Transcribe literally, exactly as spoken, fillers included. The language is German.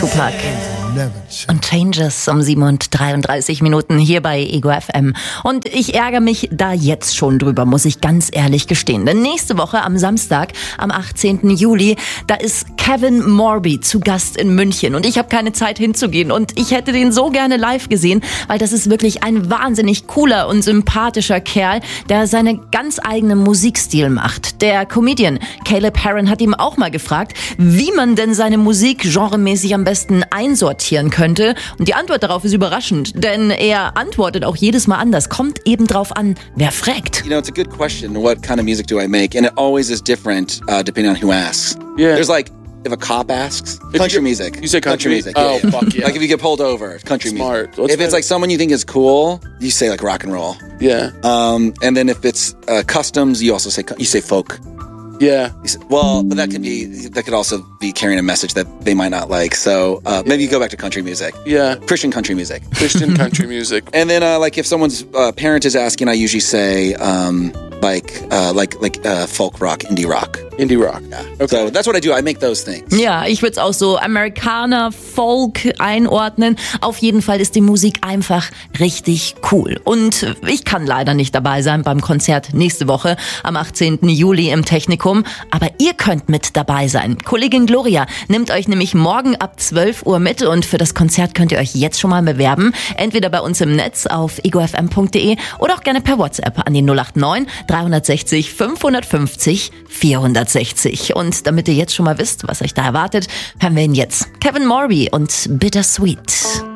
Tupac und Changes um sieben und dreiunddreißig Minuten hier bei Ego F M. Und ich ärgere mich da jetzt schon drüber, muss ich ganz ehrlich gestehen. Denn nächste Woche am Samstag, am achtzehnten Juli, da ist Kevin Morby zu Gast in München. Und ich habe keine Zeit hinzugehen. Und ich hätte den so gerne live gesehen, weil das ist wirklich ein wahnsinnig cooler und sympathischer Kerl, der seinen ganz eigenen Musikstil macht. Der Comedian Caleb Herron hat ihm auch mal gefragt, wie man denn seine Musik genremäßig am besten einsortieren könnte. Und die Antwort darauf ist überraschend, denn er antwortet auch jedes Mal anders. Kommt eben drauf an, wer fragt. You know, it's a good question. What kind of music do I make? And it always is different uh, depending on who asks. Yeah. There's like, if a cop asks, country you, music. You say country? music. Oh, yeah. fuck yeah. Like if you get pulled over, country Smart. music. What's if it's better? like someone you think is cool, you say like rock and roll. Yeah. Um, and then if it's uh, customs, you also say you say folk. Yeah. You say, well, but that could be that could also be carrying a message that they might not like. So uh, maybe you go back to country music. Yeah. Christian country music. Christian country music. And then uh, like if someone's uh, parent is asking, I usually say um, like uh, like like uh, folk rock, indie rock. Indie rock. Yeah. Okay. So that's what I do. I make those things. Ja, ich würde es auch so Amerikaner, Folk einordnen. Auf jeden Fall ist die Musik einfach richtig cool. Und ich kann leider nicht dabei sein beim Konzert nächste Woche am achtzehnten Juli im Technikum. Aber ihr könnt mit dabei sein. Kollegin Gloria nimmt euch nämlich morgen ab zwölf Uhr mit. Und für das Konzert könnt ihr euch jetzt schon mal bewerben. Entweder bei uns im Netz auf ego f m punkt d e oder auch gerne per WhatsApp an die null acht neun, dreihundertsechzig, fünfhundertfünfzig, vierhundertsechzig. Und damit ihr jetzt schon mal wisst, was euch da erwartet, hören wir ihn jetzt. Kevin Morby und Bittersweet.